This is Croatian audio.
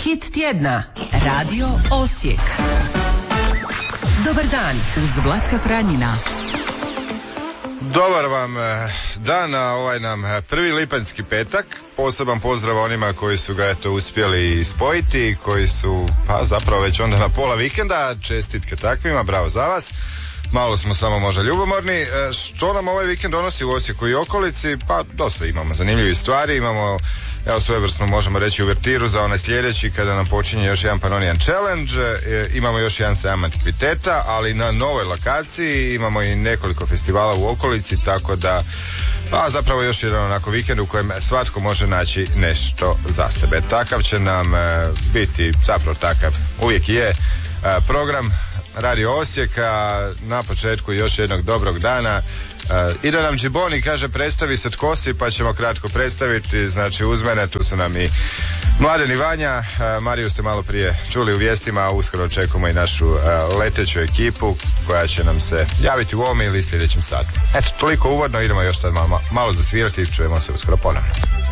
Hit tjedna. Radio Osijek. Dobar dan uz Vlatka Franjina. Dobar vam dan na ovaj nam prvi lipanjski petak. Poseban pozdrav onima koji su ga uspjeli spojiti, koji su zapravo već onda na pola vikenda. Čestitke takvima, bravo za vas. Malo smo samo možda ljubomorni. Što nam ovaj vikend donosi u Osijeku i okolici? Pa dosta imamo zanimljivih stvari. Imamo, evo, svojevrsno možemo reći uvertiru za onaj sljedeći kada nam počinje još jedan Pannonian Challenge. Imamo još jedan sajam antikviteta, ali na novoj lokaciji imamo i nekoliko festivala u okolici, tako da zapravo još jedan onako vikend u kojem svatko može naći nešto za sebe. Takav će nam biti, zapravo takav uvijek je program Radio Osijeka. Na početku još jednog dobrog dana. Ide nam Džiboni, kaže predstavi se tko si, pa ćemo kratko predstaviti. Znači uz mene tu su nam i Mladen i Vanja. Mariju ste malo prije čuli u vijestima, a uskoro očekujemo i našu leteću ekipu koja će nam se javiti u ovom ili sljedećem satu. Eto, toliko uvodno, idemo još sad malo zasvirati i čujemo se uskoro ponovno.